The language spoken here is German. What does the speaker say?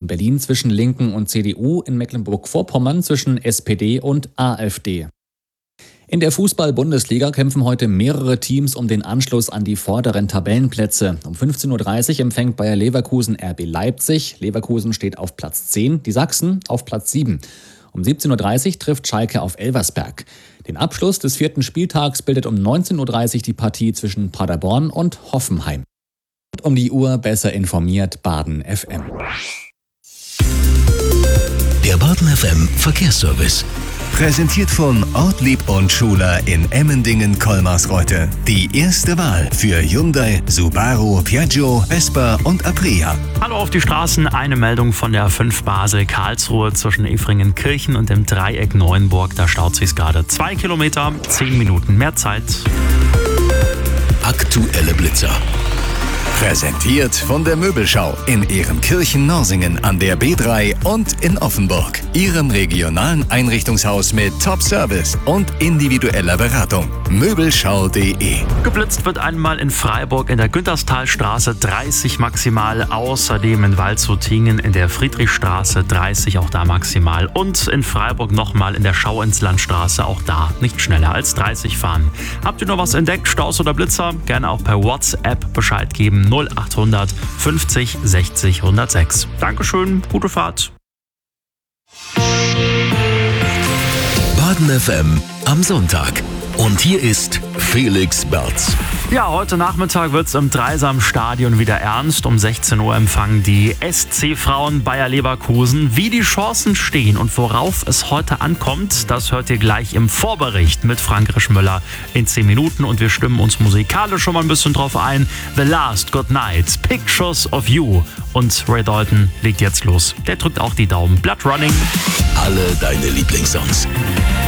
Berlin zwischen Linken und CDU, in Mecklenburg-Vorpommern zwischen SPD und AfD. In der Fußball-Bundesliga kämpfen heute mehrere Teams um den Anschluss an die vorderen Tabellenplätze. Um 15.30 Uhr empfängt Bayer Leverkusen RB Leipzig. Leverkusen steht auf Platz 10, die Sachsen auf Platz 7. Um 17.30 Uhr trifft Schalke auf Elversberg. Den Abschluss des 4. Spieltags bildet um 19.30 Uhr die Partie zwischen Paderborn und Hoffenheim. Und um die Uhr besser informiert Baden FM. Der Baden FM Verkehrsservice. Präsentiert von Ortlieb und Schuler in Emmendingen-Kolmarsreuth. Die erste Wahl für Hyundai, Subaru, Piaggio, Vespa und Aprilia. Hallo auf die Straßen, eine Meldung von der 5 Basel Karlsruhe zwischen Efringen-Kirchen und dem Dreieck Neuenburg. Da staut sich's gerade 2 Kilometer, 10 Minuten mehr Zeit. Aktuelle Blitzer. Präsentiert von der Möbelschau in Ehrenkirchen-Norsingen an der B3 und in Offenburg. Ihrem regionalen Einrichtungshaus mit Top-Service und individueller Beratung. Möbelschau.de. Geblitzt wird einmal in Freiburg in der Günterstalstraße 30 maximal. Außerdem in Waldshutingen in der Friedrichstraße 30, auch da maximal. Und in Freiburg nochmal in der Schauinslandstraße, auch da nicht schneller als 30 fahren. Habt ihr noch was entdeckt, Staus oder Blitzer? Gerne auch per WhatsApp Bescheid geben. 0800 50 60 106. Dankeschön, gute Fahrt. Baden FM am Sonntag. Und hier ist Felix Berz. Ja, heute Nachmittag wird es im Dreisam-Stadion wieder ernst. Um 16 Uhr empfangen die SC-Frauen Bayer Leverkusen. Wie die Chancen stehen und worauf es heute ankommt, das hört ihr gleich im Vorbericht mit Frank Rischmüller in 10 Minuten. Und wir stimmen uns musikalisch schon mal ein bisschen drauf ein. The Last Good Night, Pictures of You. Und Ray Dalton legt jetzt los. Der drückt auch die Daumen. Blood Running. Alle deine Lieblingssongs.